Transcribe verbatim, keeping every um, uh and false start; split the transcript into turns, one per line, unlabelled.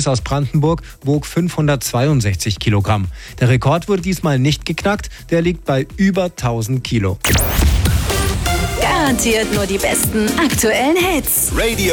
Mädchens aus Brandenburg wog fünfhundertzweiundsechzig Kilogramm. Der Rekord wurde diesmal nicht geknackt, der liegt bei über tausend Kilo.
Garantiert nur die besten aktuellen Hits.
Radio